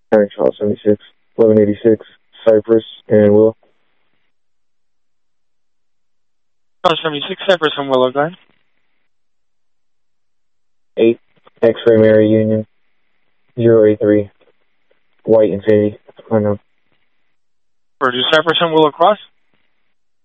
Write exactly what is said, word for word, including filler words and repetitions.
Harry Charles seventy-six, eleven eighty-six, Cypress, and Will. Charles seventy-six, Cypress, and Willow, go ahead. eight, X-Ray Mary Union, zero eight three, White Infinity, unknown. Or do Cypress and Willow cross?